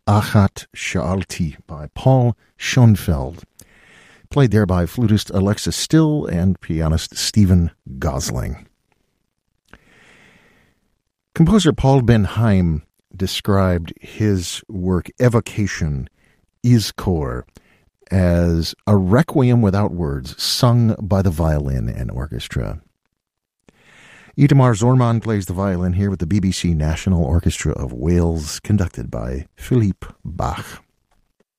Achat Sha'alti by Paul Schoenfeld, played there by flutist Alexa Still and pianist Stephen Gosling. Composer Paul Ben-Haim described his work Evocation, Yizkor, as a requiem without words sung by the violin and orchestra. Itamar Zorman plays the violin here with the BBC National Orchestra of Wales, conducted by Philippe Bach.